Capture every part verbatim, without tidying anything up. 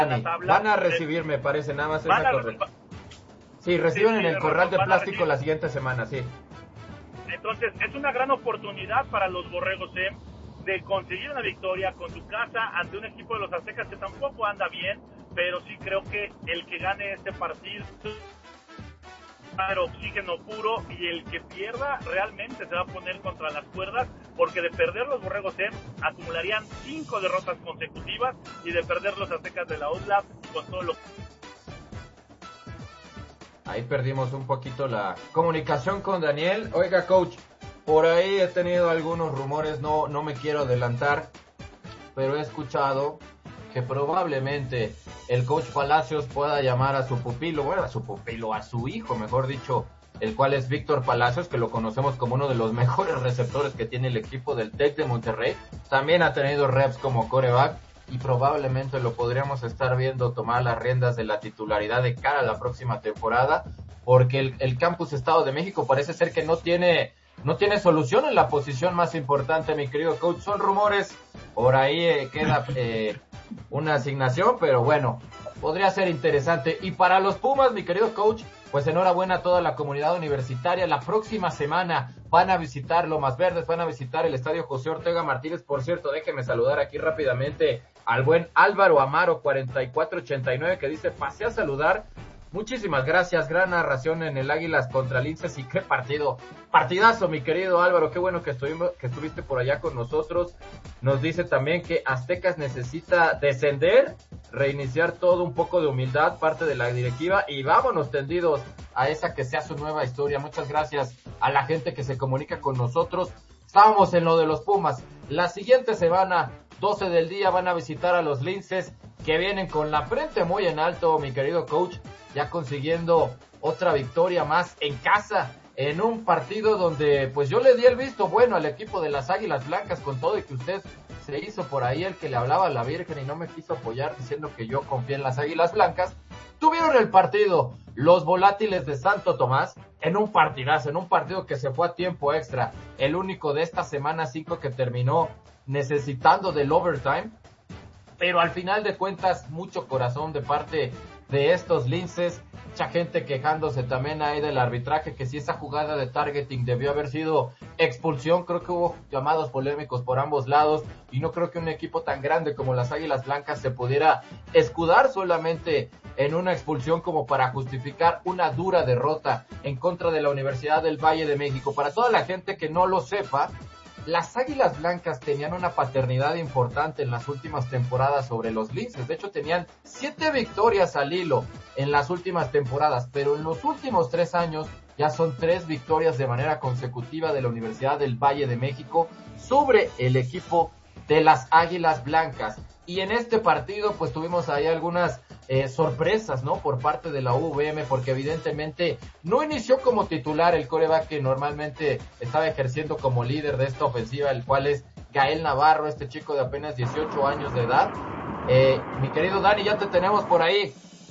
la tabla. Van a recibir, me parece, nada más Van esa a, correcta. Sí, reciben sí, en sí, el corral de plástico recibir. la siguiente semana, sí. Entonces, es una gran oportunidad para los Borregos M de conseguir una victoria con su casa ante un equipo de los Aztecas que tampoco anda bien, pero sí creo que el que gane este partido va a haber oxígeno puro y el que pierda realmente se va a poner contra las cuerdas, porque de perder los Borregos M acumularían cinco derrotas consecutivas y de perder los Aztecas de la O T L A P con todo lo Ahí perdimos un poquito la comunicación con Daniel. Oiga, coach, por ahí he tenido algunos rumores, no, no me quiero adelantar, pero he escuchado que probablemente el coach Palacios pueda llamar a su pupilo, bueno, a su pupilo, a su hijo, mejor dicho, el cual es Víctor Palacios, que lo conocemos como uno de los mejores receptores que tiene el equipo del Tec de Monterrey. También ha tenido reps como quarterback y probablemente lo podríamos estar viendo tomar las riendas de la titularidad de cara a la próxima temporada, porque el, el Campus Estado de México parece ser que no tiene no tiene solución en la posición más importante, mi querido coach. Son rumores, por ahí eh, queda eh, una asignación, pero bueno, podría ser interesante. Y para los Pumas, mi querido coach, pues enhorabuena a toda la comunidad universitaria. La próxima semana van a visitar Lomas Verdes, van a visitar el Estadio José Ortega Martínez. Por cierto, déjeme saludar aquí rápidamente al buen Álvaro Amaro cuarenta y cuatro ochenta y nueve, que dice, pasé a saludar. Muchísimas gracias, gran narración en el Águilas contra Linces, y qué partido, partidazo, mi querido Álvaro, qué bueno que, estuvimos, que estuviste por allá con nosotros. Nos dice también que Aztecas necesita descender, reiniciar todo, un poco de humildad, parte de la directiva, y vámonos tendidos a esa que sea su nueva historia. Muchas gracias a la gente que se comunica con nosotros. Estábamos en lo de los Pumas. La siguiente semana, doce del día, van a visitar a los Linces, que vienen con la frente muy en alto, mi querido coach, ya consiguiendo otra victoria más en casa, en un partido donde pues yo le di el visto bueno al equipo de las Águilas Blancas, con todo y que usted se hizo por ahí el que le hablaba a la Virgen y no me quiso apoyar diciendo que yo confié en las Águilas Blancas. Tuvieron el partido los volátiles de Santo Tomás en un partidazo, en un partido que se fue a tiempo extra, el único de esta semana cinco que terminó necesitando del overtime, pero al final de cuentas mucho corazón de parte de estos Linces, mucha gente quejándose también ahí del arbitraje, que si esa jugada de targeting debió haber sido expulsión. Creo que hubo llamados polémicos por ambos lados y no creo que un equipo tan grande como las Águilas Blancas se pudiera escudar solamente en una expulsión como para justificar una dura derrota en contra de la Universidad del Valle de México. Para toda la gente que no lo sepa, las Águilas Blancas tenían una paternidad importante en las últimas temporadas sobre los Linces. De hecho, tenían siete victorias al hilo en las últimas temporadas, pero en los últimos tres años ya son tres victorias de manera consecutiva de la Universidad del Valle de México sobre el equipo de las Águilas Blancas. Y en este partido, pues tuvimos ahí algunas eh, sorpresas, ¿no? Por parte de la U V M, porque evidentemente no inició como titular el quarterback que normalmente estaba ejerciendo como líder de esta ofensiva, el cual es Gael Navarro, este chico de apenas dieciocho años de edad. Eh, mi querido Dani, ya te tenemos por ahí.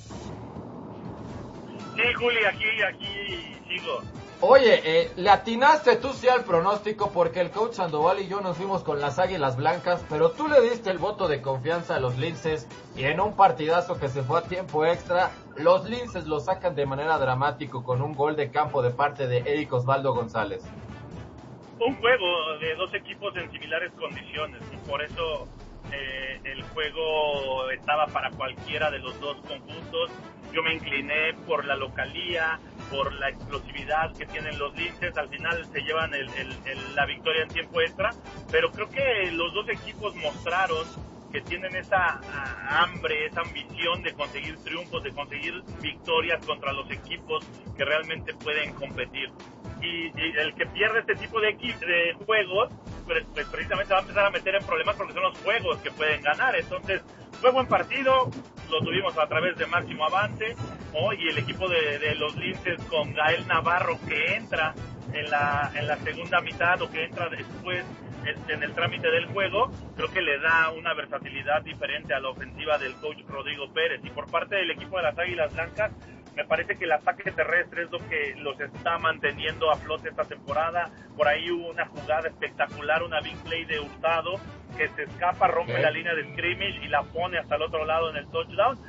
Sí, Juli, aquí, aquí sigo. Oye, eh, le atinaste tú sí al pronóstico, porque el coach Sandoval y yo nos fuimos con las Águilas Blancas, pero tú le diste el voto de confianza a los Linces, y en un partidazo que se fue a tiempo extra, los Linces lo sacan de manera dramática con un gol de campo de parte de Eric Osvaldo González. Un juego de dos equipos en similares condiciones, y por eso eh, el juego estaba para cualquiera de los dos conjuntos. Yo me incliné por la localía, por la explosividad que tienen los Linces. Al final se llevan el, el, el, la victoria en tiempo extra, pero creo que los dos equipos mostraron que tienen esa uh, hambre, esa ambición de conseguir triunfos, de conseguir victorias contra los equipos que realmente pueden competir. Y, y el que pierde este tipo de, de juegos, pues, pues precisamente va a empezar a meter en problemas, porque son los juegos que pueden ganar. Entonces, fue buen partido, lo tuvimos a través de Máximo Avance, ¿no? Y el equipo de, de los Linces con Gael Navarro, que entra en la, en la segunda mitad, o que entra después en el trámite del juego, creo que le da una versatilidad diferente a la ofensiva del coach Rodrigo Pérez. Y por parte del equipo de las Águilas Blancas, me parece que el ataque terrestre es lo que los está manteniendo a flote esta temporada. Por ahí hubo una jugada espectacular, una big play de Hurtado, que se escapa, rompe okay. la línea de scrimmage y la pone hasta el otro lado en el touchdown.